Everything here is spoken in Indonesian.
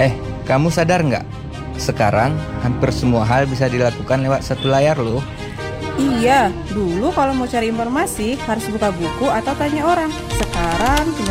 Kamu sadar nggak? Sekarang hampir semua hal bisa dilakukan lewat satu layar loh. Iya, dulu kalau mau cari informasi harus buka buku atau tanya orang. Sekarang tinggal